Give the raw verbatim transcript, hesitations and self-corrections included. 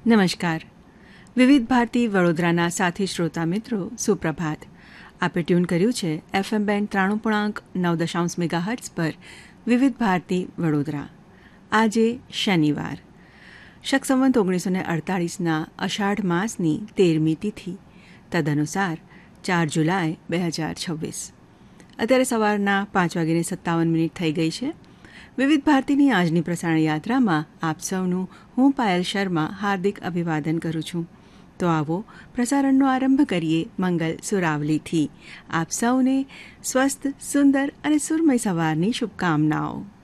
નમસ્કાર. વિવિધ ભારતી વડોદરાના સાથી શ્રોતા મિત્રો, સુપ્રભાત. આપે ટ્યુન કર્યું છે એફએમ બેન્ડ ત્રાણું પૂર્ણાંક નવ દશાંશ મેગાહર્ટ્ઝ પર વિવિધ ભારતી વડોદરા. આજે શનિવાર, શક સંવંત ઓગણીસો ને અડતાળીસના અષાઢ માસની તેરમી તિથિ, તદનુસાર ચાર જુલાઈ બે હજાર છવ્વીસ. અત્યારે સવારના પાંચ વાગીને સત્તાવન મિનિટ થઈ ગઈ છે. વિવિધ ભારતીની આજની પ્રસારણ યાત્રામાં આપ સૌનું હું પાયલ શર્મા હાર્દિક અભિવાદન કરું છું. તો આવો પ્રસારણનો આરંભ કરીએ મંગલ સુરાવલીથી. આપ સૌને સ્વસ્થ, સુંદર અને સુરમય સવારની શુભકામનાઓ.